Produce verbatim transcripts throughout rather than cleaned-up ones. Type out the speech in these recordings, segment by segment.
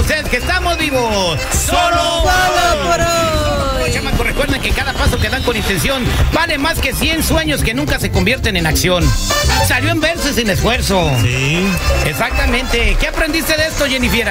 ustedes que estamos vivos. Solo por hoy. Chamacos, recuerden que cada paso que dan con intención vale más que cien sueños que nunca se convierten en acción. Salió en verse sin esfuerzo. Sí. Exactamente. ¿Qué aprendiste de esto, Jennifer?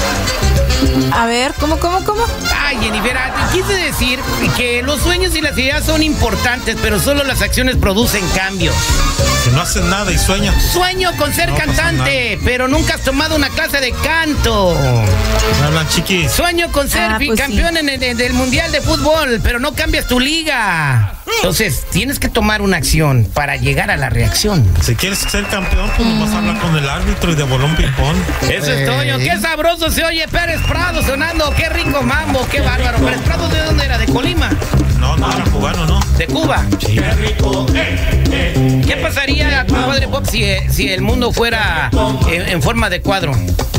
A ver, ¿cómo, cómo, cómo? Ay, Jennifer, quise decir que los sueños y las ideas son importantes, pero solo las acciones producen cambios. Si no haces nada y sueñas. Sueño con ser no cantante, pero nunca has tomado una clase de canto. Me hablan chiquis. Sueño con ser ah, pues campeón sí. en el, en el Mundial de Fútbol, pero no cambias tu liga. Entonces, tienes que tomar una acción para llegar a la reacción. Si quieres ser campeón, pues mm. vas a hablar con el árbitro y de bolón ping-pong. Eso eh. es todo. Qué sabroso se oye Pérez Prado sonando. Qué rico mambo, qué bárbaro. ¿Pérez Prado de dónde era? ¿De Colima? No, no era cubano, ¿no? ¿De Cuba? Sí. Qué rico. ¿Qué pasaría, compadre Pop, si, si el mundo fuera en, en forma de cuadro?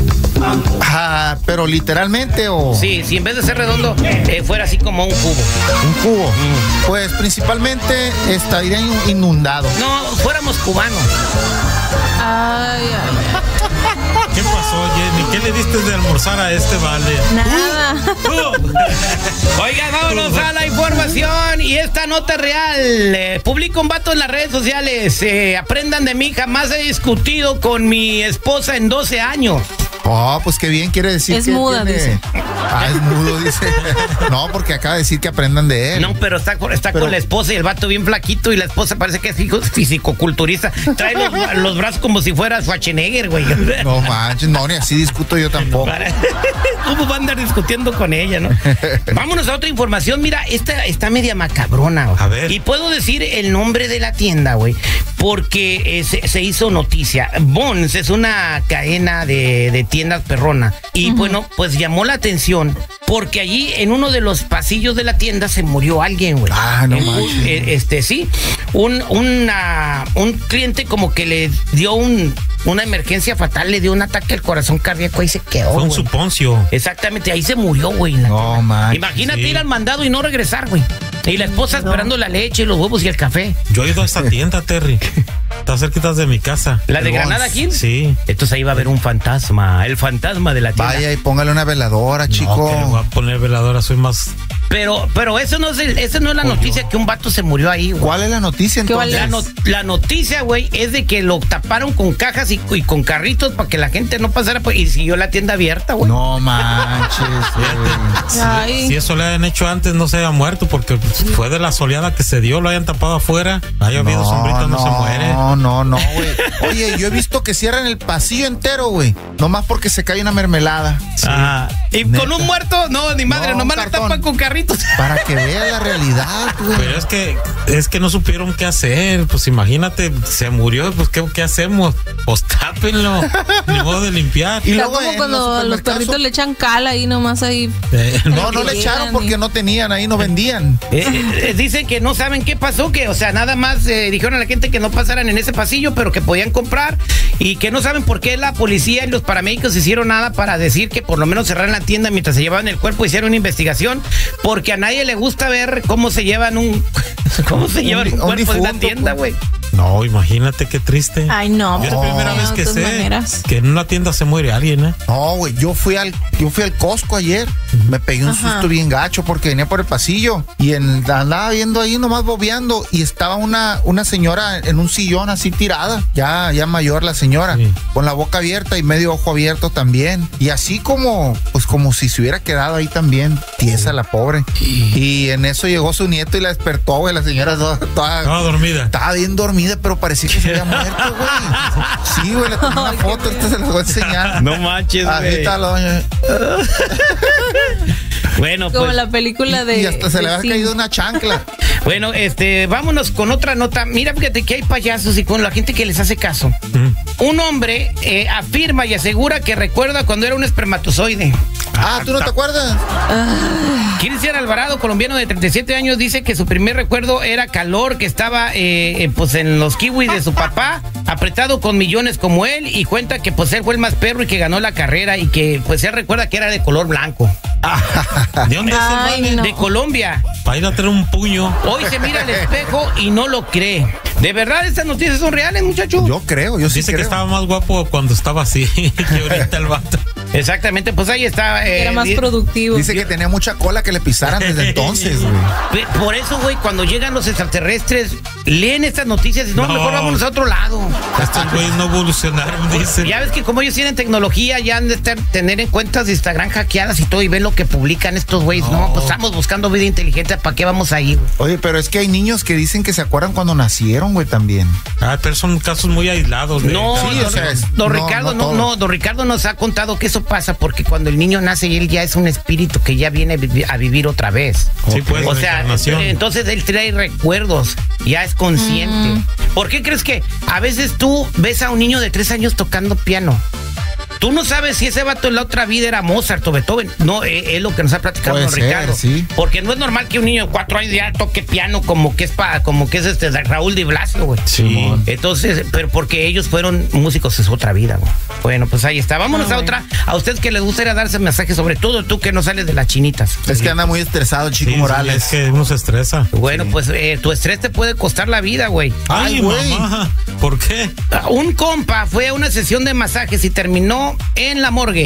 Ah, pero literalmente o... Sí, si en vez de ser redondo eh, fuera así como un cubo. Un cubo. Mm. Pues principalmente estaría inundado. No, fuéramos cubanos. Ay, ay, ay. ¿Qué pasó, Jenny? ¿Qué le diste de almorzar a este vale? Nada. Uh, uh. Oigan, vámonos a la información. Y esta nota real. Eh, publico un vato en las redes sociales. Eh, aprendan de mí, jamás he discutido con mi esposa en doce años. Oh, pues qué bien, quiere decir es que muda, tiene... dice. Ah, es mudo, dice. No, porque acaba de decir que aprendan de él. No, pero está, está pero... con la esposa y el vato bien flaquito y la esposa parece que es fisicoculturista. Trae los, los brazos como si fuera Schwarzenegger, güey. No manches, no, ni así discuto yo tampoco. ¿Cómo va a andar discutiendo con ella, no? Vámonos a otra información. Mira, esta está media macabrona, güey. A ver. Y puedo decir el nombre de la tienda, güey, porque eh, se, se hizo noticia. Bonds es una cadena de, de tiendas perrona. Y uh-huh. bueno, pues llamó la atención porque allí en uno de los pasillos de la tienda se murió alguien, güey. Ah, no eh, manches. Eh, este, sí. Un, una, un cliente como que le dio un... una emergencia fatal, le dio un ataque al corazón cardíaco y se quedó. Fue un güey. suponcio. Exactamente, ahí se murió, güey. No, man. Imagínate sí. ir al mandado y no regresar, güey. Y la esposa no. esperando la leche, los huevos y el café. Yo he ido a esta tienda, Terry. Está cerquita de mi casa. ¿La de Granada Gil? Sí. Entonces ahí va a haber un fantasma, el fantasma de la tienda. Vaya y póngale una veladora, chico. No, que le voy a poner veladora, soy más... Pero, pero eso no es el, esa no es la Oye. noticia que un vato se murió ahí, güey. ¿Cuál es la noticia entonces? La, no, la noticia, güey, es de que lo taparon con cajas y, y con carritos para que la gente no pasara por, y siguió la tienda abierta, güey. No manches. si, si eso le hayan hecho antes, no se haya muerto, porque fue de la soleada que se dio, lo hayan tapado afuera, haya habido no, sombrita, no, no se muere. No, no, no, güey. Oye, yo he visto que cierran el pasillo entero, güey. Nomás porque se cae una mermelada. Sí. Ah, y Neta. Con un muerto, no, ni madre, no, nomás la tapan con carritos. Para que vea la realidad, güey. Pero es que, es que no supieron qué hacer. Pues imagínate, se murió, pues ¿qué, qué hacemos? Pues tápenlo. Ni modo de limpiar. Y luego como cuando los, los perritos le echan cal ahí nomás ahí. Eh, no, no le echaron porque y... no tenían, ahí no vendían. Eh, eh, dicen que no saben qué pasó, que o sea, nada más eh, dijeron a la gente que no pasaran en ese pasillo, pero que podían comprar y que no saben por qué la policía y los paramédicos hicieron nada para decir que por lo menos cerraran la tienda mientras se llevaban el cuerpo, hicieron una investigación, porque a nadie le gusta ver cómo se llevan un cómo se llevan un, un cuerpo de la tienda, güey. No, imagínate qué triste. Ay, no. Yo es la primera no, vez que sé maneras. que en una tienda se muere alguien, ¿eh? No, güey, yo fui al yo fui al Costco ayer. Uh-huh. Me pegué un Ajá. susto bien gacho porque venía por el pasillo y en, andaba viendo ahí nomás bobeando y estaba una, una señora en un sillón así tirada, ya, ya mayor la señora, sí. con la boca abierta y medio ojo abierto también. Y así como, pues como si se hubiera quedado ahí también, tiesa la pobre. Sí. Y en eso llegó su nieto y la despertó, güey, la señora toda, toda estaba dormida. Estaba bien dormida, pero parecía que se había muerto, güey. Sí, güey, le tomé una Ay, foto, esta se la voy a enseñar. No manches, güey. Ahí está la doña. Bueno, como pues, la película de... Y hasta se le había sí. caído una chancla. Bueno, este, vámonos con otra nota. Mira, fíjate que hay payasos y con la gente que les hace caso. Mm. Un hombre eh, afirma y asegura que recuerda cuando era un espermatozoide. Ah, ¿tú no te acuerdas? Ah. Cristian Alvarado, colombiano de treinta y siete años, dice que su primer recuerdo era calor, que estaba eh, eh, pues en los kiwis de su papá, apretado con millones como él, y cuenta que pues él fue el más perro y que ganó la carrera y que pues él recuerda que era de color blanco. ¿De dónde Ay, es el vale? no. De Colombia. Para ir a tener un puño. Hoy se mira al espejo y no lo cree. ¿De verdad estas noticias son reales, muchacho? Yo creo, yo sí Dice creo. que estaba más guapo cuando estaba así que ahorita el vato. Exactamente, pues ahí está. eh, Era más di- productivo. Dice que tenía mucha cola que le pisaran desde entonces, güey. Por eso, güey, cuando llegan los extraterrestres, leen estas noticias y no, No. mejor vámonos a otro lado. Estos güeyes no evolucionaron, dicen. Ya ves que como ellos tienen tecnología, ya han de estar, tener en cuentas de Instagram hackeadas y todo, y ven lo que publican estos güeyes. No. No. pues estamos buscando vida inteligente, ¿para qué vamos ahí, güey? Oye, pero es que hay niños que dicen que se acuerdan cuando nacieron, güey, también. Ah, pero son casos muy aislados. de- No, Sí, don, o sea, es- don no, Ricardo, no no, todo. no, don Ricardo nos ha contado que eso pasa porque cuando el niño nace y él ya es un espíritu que ya viene vi- a vivir otra vez. Sí, pues, O sea, reencarnación. eh, entonces él trae recuerdos, ya es consciente. ¿Por qué crees que a veces tú ves a un niño de tres años tocando piano? Tú no sabes si ese vato en la otra vida era Mozart o Beethoven. No, eh, es lo que nos ha platicado Puede don ser, Ricardo. sí. Porque no es normal que un niño de cuatro años ya toque piano como que es para, como que es este Raúl Di Blasio, güey. Sí. Entonces, pero porque ellos fueron músicos es otra vida, güey. Bueno, pues ahí está. Vámonos Ah, a otra. A ustedes que les gustaría darse mensajes, sobre todo tú que no sales de las chinitas. Es que anda muy estresado el Chico Sí, sí, Morales. es que uno se estresa. Bueno, pues eh, tu estrés te puede costar la vida, güey. Ay, Ay, güey. mamá. ¿Por qué? Ah, Un compa fue a una sesión de masajes y terminó en la morgue.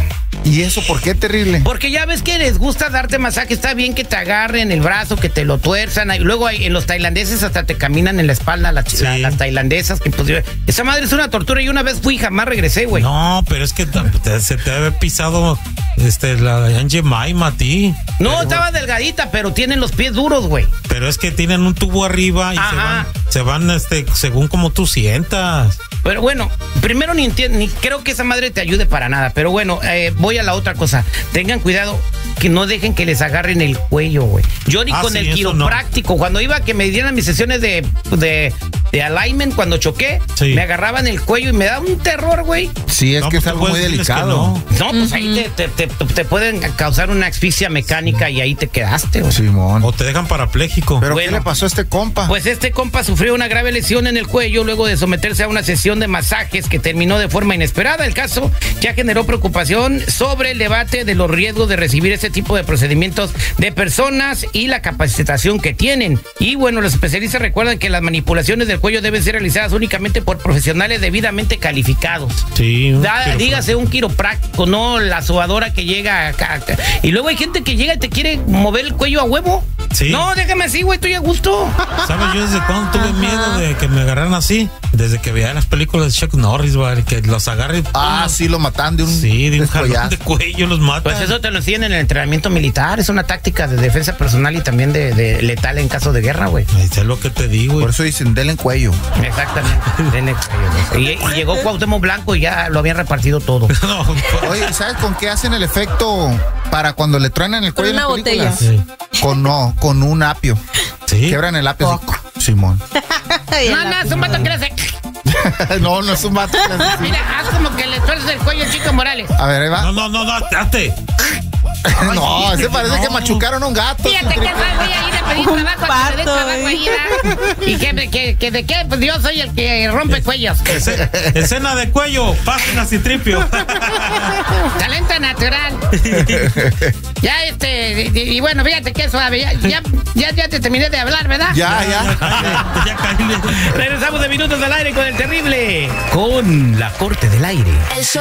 ¿Y eso por qué terrible? Porque ya ves que les gusta darte masaje, está bien que te agarren el brazo, que te lo tuerzan. Y luego hay- en los tailandeses hasta te caminan en la espalda, las, Sí. la- las tailandesas. Que pues, yo- esa madre es una tortura. Y una vez fui y jamás regresé, güey. No, pero es que te- se te debe pisado este, la Angie Maima a ti. No, Pero- estaba delgadita, pero tienen los pies duros, güey. Pero es que tienen un tubo arriba y se Ajá. van, se van este, según como tú sientas. Pero bueno, primero ni entiendo, ni creo que esa madre te ayude para nada. Pero bueno, eh, voy a la otra cosa. Tengan cuidado que no dejen que les agarren el cuello, güey. Yo ni Ah, con sí, el eso quiropráctico, cuando iba a que me dieran mis sesiones de, de, de alignment, cuando choqué, Sí. me agarraban el cuello y me daba un terror, güey. Sí, es No, que es pues, algo tú muy puedes decirles delicado. que No, pues ahí te, te, te- te pueden causar una asfixia mecánica y ahí te quedaste, güey. Simón. O te dejan parapléjico. ¿Pero Bueno. qué le pasó a este compa? Pues este compa sufrió una grave lesión en el cuello luego de someterse a una sesión de masajes que terminó de forma inesperada. El caso ya generó preocupación sobre el debate de los riesgos de recibir ese tipo de procedimientos de personas y la capacitación que tienen. Y bueno, los especialistas recuerdan que las manipulaciones del cuello deben ser realizadas únicamente por profesionales debidamente calificados. Sí. un Da- quiropráctico. dígase un quiropráctico, no la sobadora que llega acá, acá. Y luego hay gente que llega y te quiere mover el cuello a huevo. Sí. No, déjame así, güey, estoy a gusto. ¿Sabes yo desde cuándo tuve miedo de que me agarraran así? Desde que veía las películas de Chuck Norris, güey, que los agarre. Ah, unos- sí, lo matan de un Sí, de un jalón descollazo. de cuello los mata. Pues eso te lo enseñan en el entrenamiento militar, es una táctica de defensa personal y también de, de letal en caso de guerra, güey. Es lo que te digo. Por eso dicen, denle en cuello. Exactamente. Denle cuello. Y, y llegó Cuauhtémoc Blanco y ya lo habían repartido todo. No, pues, Oye, ¿sabes con qué hacen el efecto para cuando le truenan el Con cuello? en una las películas? botella. sí. Con no, con un apio. Sí. Quebran el apio. así. Simón. No, no, es un vato que le hace. no, no es un vato. Mira, haz como que le tuerces el cuello al Chico Morales. A ver, ahí va. No, no, no, no, date. no, ese parece no. que machucaron a un gato. Fíjate que voy a ir a pedir Un trabajo, a que me den pato, trabajo eh. ahí, ¿verdad? ¿Y que, que, que de qué? Pues yo soy el que rompe cuellos. Escena, escena de cuello, pasen a Citripio. Talento natural. Ya, este, y, y bueno, fíjate que suave. Ya, ya, ya, ya te terminé de hablar, ¿verdad? Ya, ya. Ya, ya caí. Regresamos de Minutos al Aire con el terrible. Con la corte del aire.